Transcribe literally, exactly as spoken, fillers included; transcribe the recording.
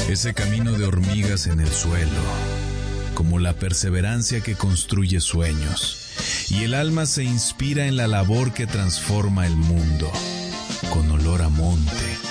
ese camino de hormigas en el suelo, como la perseverancia que construye sueños, y el alma se inspira en la labor que transforma el mundo, con olor a monte,